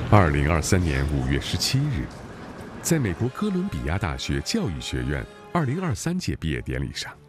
2023年5月17日，在美国哥伦比亚大学教育学院2023届毕业典礼上，